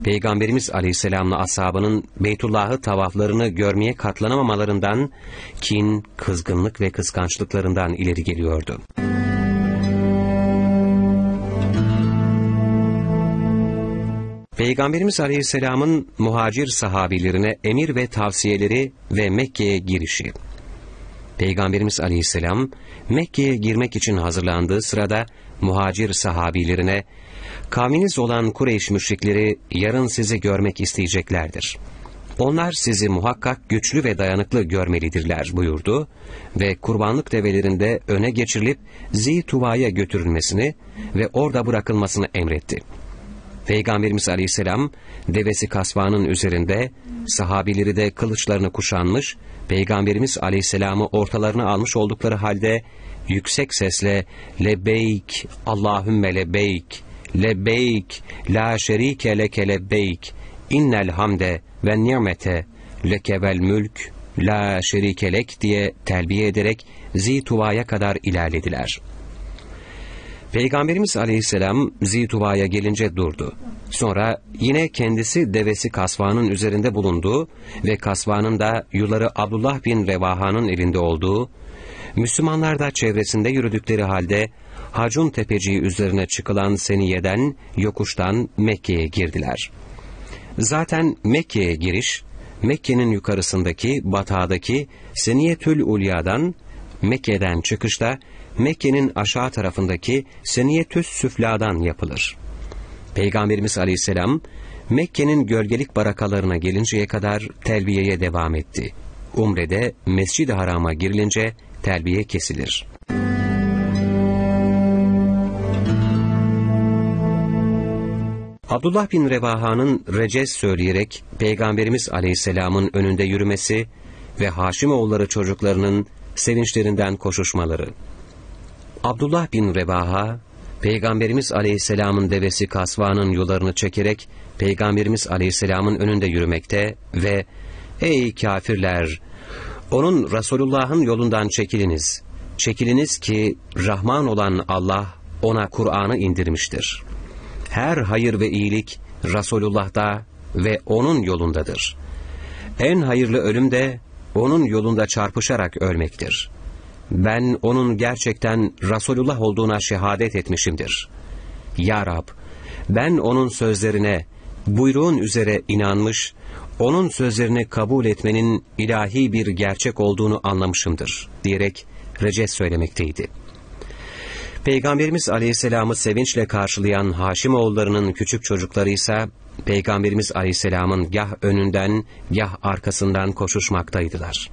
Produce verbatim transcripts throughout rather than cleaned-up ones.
Peygamberimiz Aleyhisselam'la ashabının Beytullah'ı tavaflarını görmeye katlanamamalarından, kin, kızgınlık ve kıskançlıklarından ileri geliyordu. Peygamberimiz Aleyhisselam'ın muhacir sahabilerine emir ve tavsiyeleri ve Mekke'ye girişi. Peygamberimiz Aleyhisselam, Mekke'ye girmek için hazırlandığı sırada muhacir sahabilerine, kavminiz olan Kureyş müşrikleri yarın sizi görmek isteyeceklerdir. Onlar sizi muhakkak güçlü ve dayanıklı görmelidirler buyurdu ve kurbanlık develerinde öne geçirilip Zituva'ya götürülmesini ve orada bırakılmasını emretti. Peygamberimiz Aleyhisselam devesi kasvanın üzerinde, sahabileri de kılıçlarını kuşanmış, Peygamberimiz Aleyhisselam'ı ortalarına almış oldukları halde yüksek sesle "Lebeyk, Allahümme lebeyk, lebeyk, la şerike leke lebeyk, innel hamde ve nimete, leke vel mülk, la şerike lek" diye telbiye ederek Zituva'ya kadar ilerlediler. Peygamberimiz Aleyhisselam Zituva'ya gelince durdu. Sonra yine kendisi devesi kasvanın üzerinde bulunduğu ve kasvanın da yuları Abdullah bin Revaha'nın elinde olduğu, Müslümanlar da çevresinde yürüdükleri halde Hacun tepeciği üzerine çıkılan seniyeden, yokuştan Mekke'ye girdiler. Zaten Mekke'ye giriş, Mekke'nin yukarısındaki, batağdaki Seniyetül Ulya'dan, Mekke'den çıkışta Mekke'nin aşağı tarafındaki Seniyetüs Süfla'dan yapılır. Peygamberimiz Aleyhisselam, Mekke'nin gölgelik barakalarına gelinceye kadar telbiyeye devam etti. Umre'de Mescid-i Haram'a girilince telbiye kesilir. Abdullah bin Revaha'nın recez söyleyerek Peygamberimiz Aleyhisselam'ın önünde yürümesi ve Haşimoğulları çocuklarının sevinçlerinden koşuşmaları. Abdullah bin Revaha, Peygamberimiz Aleyhisselam'ın devesi kasvanın yollarını çekerek Peygamberimiz Aleyhisselam'ın önünde yürümekte ve "Ey kafirler! Onun Resulullah'ın yolundan çekiliniz. Çekiliniz ki Rahman olan Allah ona Kur'an'ı indirmiştir. Her hayır ve iyilik Resulullah'ta ve onun yolundadır. En hayırlı ölüm de onun yolunda çarpışarak ölmektir. Ben onun gerçekten Resulullah olduğuna şehadet etmişimdir. Ya Rab, ben onun sözlerine, buyruğun üzere inanmış, onun sözlerini kabul etmenin ilahi bir gerçek olduğunu anlamışımdır" diyerek recez söylemekteydi. Peygamberimiz Aleyhisselam'ı sevinçle karşılayan Haşimoğullarının küçük çocukları ise Peygamberimiz Aleyhisselam'ın gah önünden, gah arkasından koşuşmaktaydılar.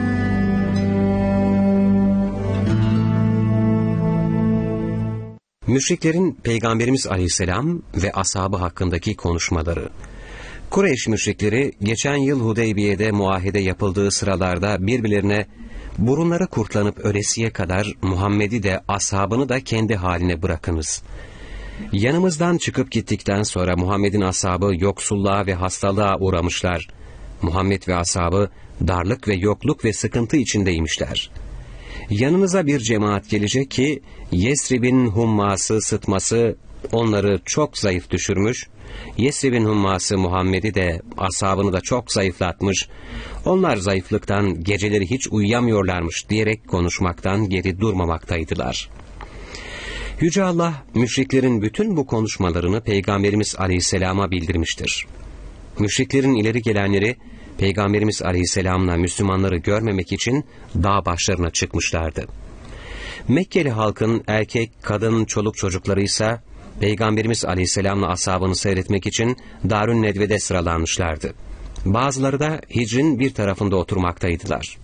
Müşriklerin Peygamberimiz Aleyhisselam ve ashabı hakkındaki konuşmaları. Kureyş müşrikleri geçen yıl Hudeybiye'de muahede yapıldığı sıralarda birbirlerine "Burunları kurtlanıp ölesiye kadar Muhammed'i de ashabını da kendi haline bırakınız. Yanımızdan çıkıp gittikten sonra Muhammed'in ashabı yoksulluğa ve hastalığa uğramışlar. Muhammed ve ashabı darlık ve yokluk ve sıkıntı içindeymişler. Yanınıza bir cemaat gelecek ki Yesrib'in humması, sıtması onları çok zayıf düşürmüş, Yesrib'in humması Muhammed'i de ashabını da çok zayıflatmış, onlar zayıflıktan geceleri hiç uyuyamıyorlarmış" diyerek konuşmaktan geri durmamaktaydılar. Yüce Allah, müşriklerin bütün bu konuşmalarını Peygamberimiz Aleyhisselam'a bildirmiştir. Müşriklerin ileri gelenleri, Peygamberimiz Aleyhisselam'la Müslümanları görmemek için dağ başlarına çıkmışlardı. Mekkeli halkın erkek, kadın, çoluk çocukları ise Peygamberimiz Aleyhisselam'la ashabını seyretmek için Darün Nedve'de sıralanmışlardı. Bazıları da hicrin bir tarafında oturmaktaydılar.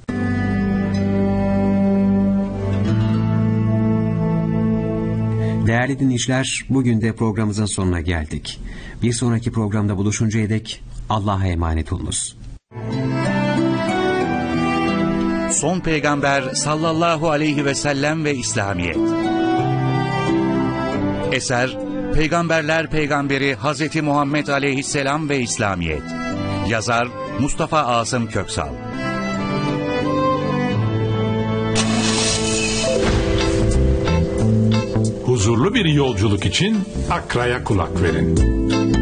Değerli dinleyiciler, bugün de programımızın sonuna geldik. Bir sonraki programda buluşuncaya dek Allah'a emanet olunuz. Son Peygamber sallallahu aleyhi ve sellem ve İslamiyet. Eser Peygamberler Peygamberi Hazreti Muhammed Aleyhisselam ve İslamiyet. Yazar Mustafa Asım Köksal. Huzurlu bir yolculuk için Akra'ya kulak verin.